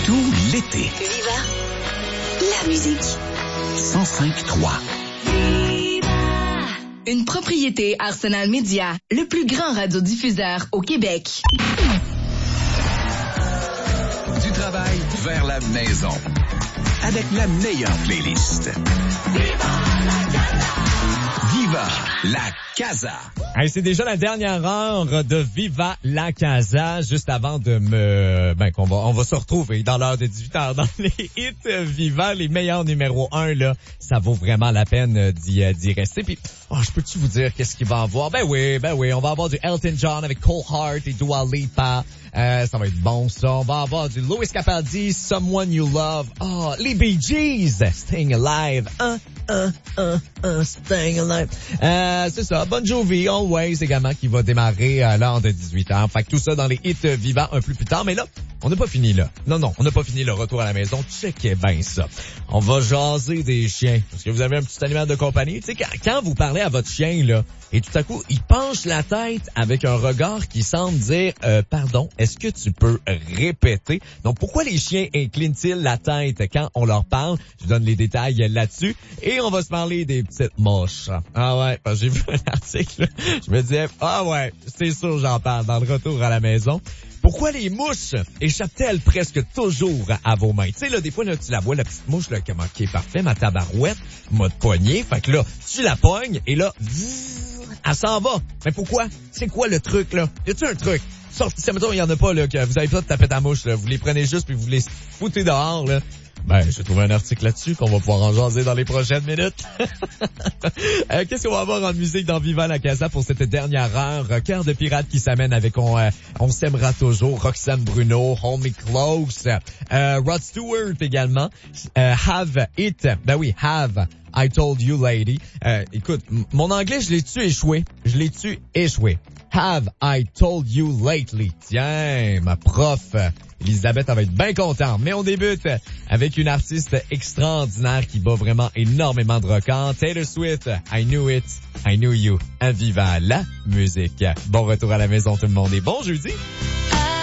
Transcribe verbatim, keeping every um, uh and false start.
tout l'été. Viva la musique. cent cinq trois. Une propriété Arsenal Média, le plus grand radiodiffuseur au Québec. Du travail vers la maison. Avec la meilleure playlist. Viva la Casa! Viva la Casa! Hey, c'est déjà la dernière heure de Viva la Casa, juste avant de me, ben, qu'on va, on va se retrouver dans l'heure de dix-huit heures dans les hits Viva, les meilleurs numéros un, là. Ça vaut vraiment la peine d'y, d'y rester. Puis, oh, je peux-tu vous dire qu'est-ce qu'il va avoir? Ben oui, ben oui, on va avoir du Elton John avec Cole Hart et Dua Lipa. Euh, ça va être bon, ça. On va avoir du Louis Capaldi, Someone You Love. Oh, les Bee Gees, Staying Alive. Un, un, un, un, Staying Alive. Euh, c'est ça. Bon Jovi, Always également, qui va démarrer à l'heure de dix-huit heures. Fait que tout ça dans les hits vivants un peu plus tard. Mais là, on n'a pas fini là. Non, non, on n'a pas fini le retour à la maison. Checkez bien ça. On va jaser des chiens. Parce que vous avez un petit animal de compagnie. Tu sais, quand, quand vous parlez à votre chien, là, et tout à coup, il penche la tête avec un regard qui semble dire, euh, pardon, est-ce que tu peux répéter? Donc, pourquoi les chiens inclinent-ils la tête quand on leur parle? Je donne les détails là-dessus. Et on va se parler des petites mouches. Ah ouais, parce que j'ai vu un article, là. Je me disais, ah ouais, c'est sûr j'en parle dans le retour à la maison. Pourquoi les mouches échappent-elles presque toujours à vos mains? Tu sais, là, des fois, là, tu la vois, la petite mouche, là, comme, ok, parfait, ma tabarouette, mode poignée. Fait que là, tu la pognes, et là, zzz, elle s'en va. Mais pourquoi? C'est quoi le truc, là? Y a-tu un truc? Sorti, si, mettons, il y en a pas, là, que vous avez pas de taper ta mouche, là. Vous les prenez juste, puis vous les foutez dehors, là. Ben, j'ai trouvé un article là-dessus qu'on va pouvoir en jaser dans les prochaines minutes. euh, qu'est-ce qu'on va avoir en musique dans Viva la Casa pour cette dernière heure? Cœur de pirate qui s'amène avec On, euh, on s'aimera toujours, Roxane Bruno, Hold Me Close, euh, Rod Stewart également, euh, Have It, ben oui, Have I Told You Lady. Euh, écoute, m- mon anglais, je l'ai-tu échoué? Je l'ai-tu échoué? Have I Told You Lately? Tiens, ma prof, Elisabeth, elle va être bien contente. Mais on débute avec une artiste extraordinaire qui bat vraiment énormément de records. Taylor Swift, I Knew It, I Knew You. À Viva la musique. Bon retour à la maison tout le monde et bon jeudi.